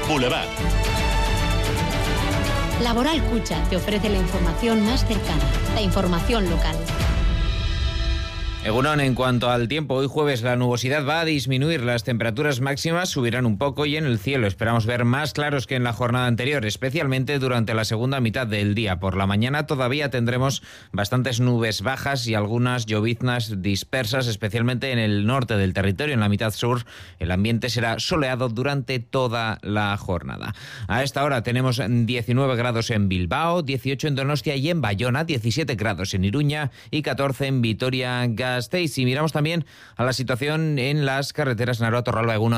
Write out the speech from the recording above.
Boulevard. Laboral Cucha te ofrece la información más cercana, la información local. Egunon, en cuanto al tiempo, hoy jueves la nubosidad va a disminuir, las temperaturas máximas subirán un poco y en el cielo esperamos ver más claros que en la jornada anterior, especialmente durante la segunda mitad del día. Por la mañana todavía tendremos bastantes nubes bajas y algunas lloviznas dispersas, especialmente en el norte del territorio, en la mitad sur. El ambiente será soleado durante toda la jornada. A esta hora tenemos 19 grados en Bilbao, 18 en Donostia y en Bayona, 17 grados en Iruña y 14 en Vitoria-Gasteiz. Y miramos también a la situación en las carreteras Narva-Torralba, Egunon.